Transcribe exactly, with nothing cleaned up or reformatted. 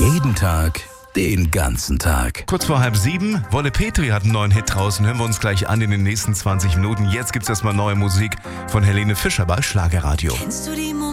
Jeden Tag, den ganzen Tag. Kurz vor halb sieben, Wolle Petri hat einen neuen Hit draußen. Hören wir uns gleich an in den nächsten zwanzig Minuten. Jetzt gibt's erstmal neue Musik von Helene Fischer bei Schlagerradio. Kennst du die